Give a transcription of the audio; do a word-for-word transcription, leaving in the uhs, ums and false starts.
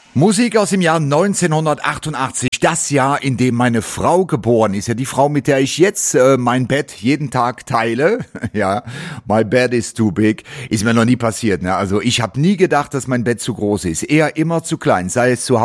Musik aus dem Jahr neunzehnhundertachtundachtzig, das Jahr, in dem meine Frau geboren ist. Ja, die Frau, mit der ich jetzt äh, mein Bett jeden Tag teile. Ja, my bed is too big. Ist mir noch nie passiert. Ne? Also ich habe nie gedacht, dass mein Bett zu groß ist. Eher immer zu klein. Sei es zu